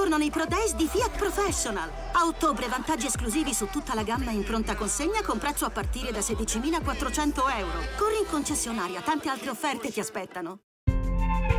Tornano i Pro Days di Fiat Professional. A ottobre vantaggi esclusivi su tutta la gamma in pronta consegna con prezzo a partire da 16.400 euro. Corri in concessionaria, tante altre offerte ti aspettano.